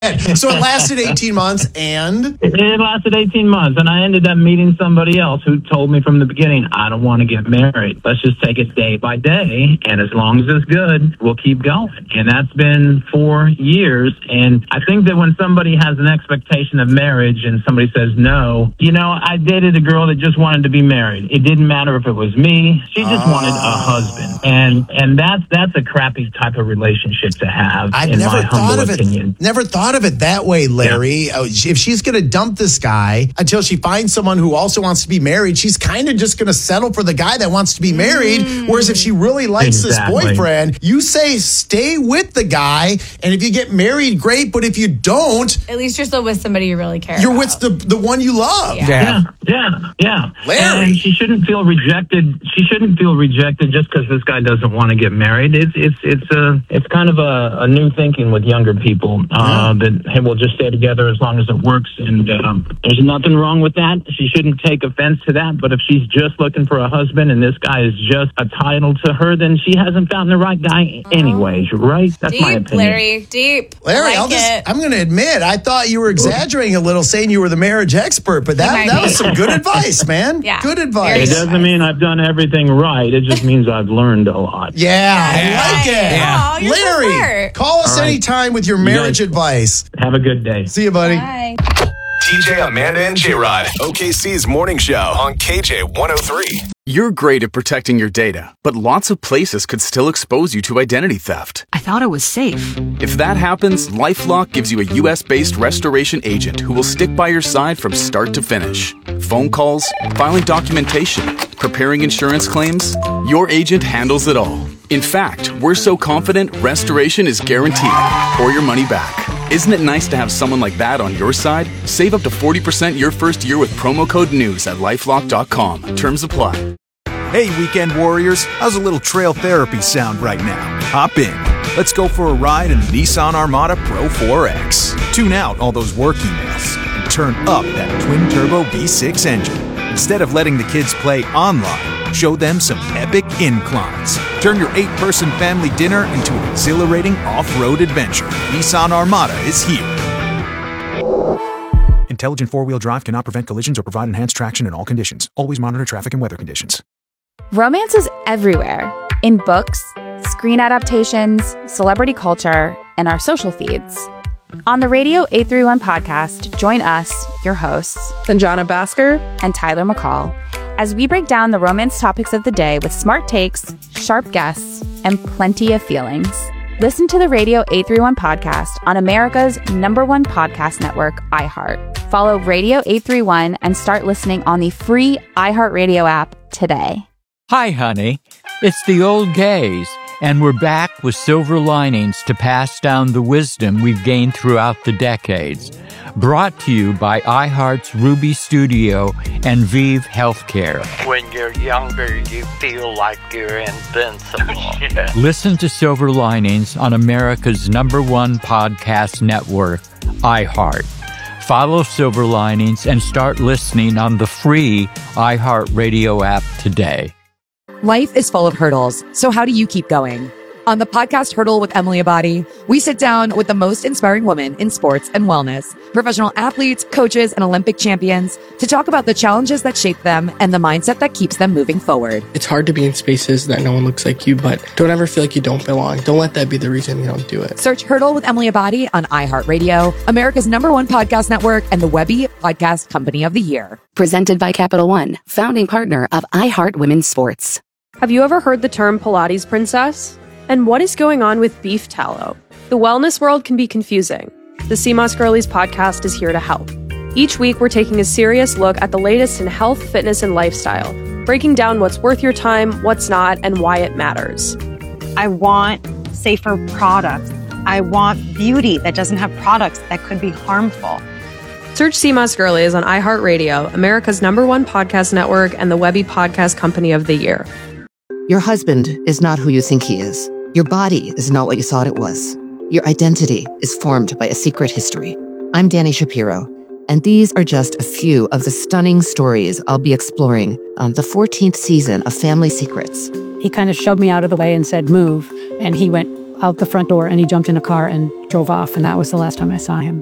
So it lasted 18 months and? It lasted 18 months, and I ended up meeting somebody else who told me from the beginning, I don't want to get married. Let's just take it day by day, and as long as it's good, we'll keep going. And that's been 4 years, and I think that when somebody has an expectation of marriage and somebody says no, I dated a girl that just wanted to be married. It didn't matter if it was me. She just wanted a husband. And that's a crappy type of relationship to have, in my humble opinion. Never thought of it that way, Larry. Yeah. If she's going to dump this guy until she finds someone who also wants to be married, she's kind of just going to settle for the guy that wants to be married. Whereas if she really likes this boyfriend, you say stay with the guy, and if you get married, great. But if you don't, at least you're still with somebody you really care you're about. with the one you love. Yeah. Larry. And she shouldn't feel rejected. She shouldn't feel rejected just because this guy doesn't want to get married. It's kind of a new thinking with younger people that, hey, we'll just stay together as long as it works. And there's nothing wrong with that. She shouldn't take offense to that. But if she's just looking for a husband and this guy is just a title to her, then she hasn't found the right guy anyways, right? That's deep, my opinion. Larry, deep. Larry, I'm going to admit, I thought you were exaggerating a little, saying you were the marriage expert, but that was some good advice, man. Yeah. Good advice. It doesn't mean I've done everything right. It just means I've learned a lot. Yeah, I like it. Yeah. You're so Larry, smart. call us anytime with your marriage advice. Have a good day. See you, buddy. Bye. TJ, Amanda, and J-Rod. OKC's morning show on KJ 103. You're great at protecting your data, but lots of places could still expose you to identity theft. I thought it was safe. If that happens, LifeLock gives you a U.S.-based restoration agent who will stick by your side from start to finish. Phone calls, filing documentation, preparing insurance claims, your agent handles it all. In fact, we're so confident restoration is guaranteed or your money back. Isn't it nice to have someone like that on your side? Save up to 40% your first year with promo code NEWS at LifeLock.com. Terms apply. Hey, weekend warriors, how's a little trail therapy sound right now? Hop in. Let's go for a ride in the Nissan Armada Pro 4X. Tune out all those work emails and turn up that twin-turbo V6 engine. Instead of letting the kids play online, show them some epic inclines. Turn your 8-person family dinner into an exhilarating off-road adventure. Nissan Armada is here. Intelligent four-wheel drive cannot prevent collisions or provide enhanced traction in all conditions. Always monitor traffic and weather conditions. Romance is everywhere. In books, screen adaptations, celebrity culture, and our social feeds. On the Radio 831 podcast, join us, your hosts, Sanjana Bhaskar and Tyler McCall, as we break down the romance topics of the day with smart takes, sharp guests, and plenty of feelings. Listen to the Radio 831 podcast on America's #1 podcast network, iHeart. Follow Radio 831 and start listening on the free iHeartRadio app today. Hi, honey. It's the old gays, and we're back with silver linings to pass down the wisdom we've gained throughout the decades. Brought to you by iHeart's Ruby Studio and Vive Healthcare. When you're younger, you feel like you're invincible. Yeah. Listen to Silver Linings on America's #1 podcast network, iHeart. Follow Silver Linings and start listening on the free iHeartRadio app today. Life is full of hurdles, so how do you keep going? On the podcast Hurdle with Emily Abadi, we sit down with the most inspiring women in sports and wellness, professional athletes, coaches, and Olympic champions to talk about the challenges that shape them and the mindset that keeps them moving forward. It's hard to be in spaces that no one looks like you, but don't ever feel like you don't belong. Don't let that be the reason you don't do it. Search Hurdle with Emily Abadi on iHeartRadio, America's #1 podcast network, and the Webby Podcast Company of the Year. Presented by Capital One, founding partner of iHeart Women's Sports. Have you ever heard the term Pilates princess? And what is going on with beef tallow? The wellness world can be confusing. The CMOS Girlies podcast is here to help. Each week, we're taking a serious look at the latest in health, fitness, and lifestyle, breaking down what's worth your time, what's not, and why it matters. I want safer products. I want beauty that doesn't have products that could be harmful. Search CMOS Girlies on iHeartRadio, America's #1 podcast network, and the Webby Podcast Company of the Year. Your husband is not who you think he is. Your body is not what you thought it was. Your identity is formed by a secret history. I'm Danny Shapiro, and these are just a few of the stunning stories I'll be exploring on the 14th season of Family Secrets. He kind of shoved me out of the way and said, move. And he went, out the front door and he jumped in a car and drove off. And that was the last time I saw him.